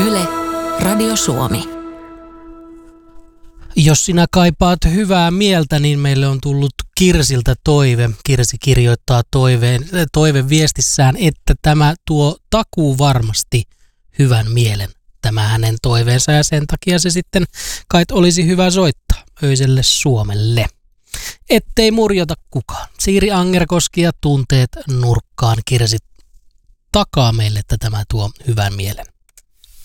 Yle, Radio Suomi. Jos sinä kaipaat hyvää mieltä, niin meille on tullut Kirsiltä toive. Kirsi kirjoittaa toiveviestissään, että tämä tuo takuu varmasti hyvän mielen, tämä hänen toiveensa, ja sen takia se sitten kai olisi hyvä soittaa öiselle Suomelle. Ettei murjota kukaan. Siiri Angerkoski ja Tunteet nurkkaan. Kirsi takaa meille, että tämä tuo hyvän mielen.